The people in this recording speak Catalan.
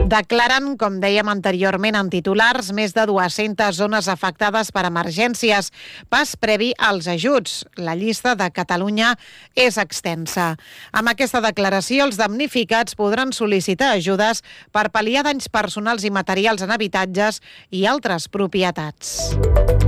Declaren, com dèiem anteriorment en titulars, més de 200 zones afectades per emergències, pas previ als ajuts. La llista de Catalunya és extensa. Amb aquesta declaració, els damnificats podran sol·licitar ajudes per pal·liar danys personals i materials en habitatges i altres propietats.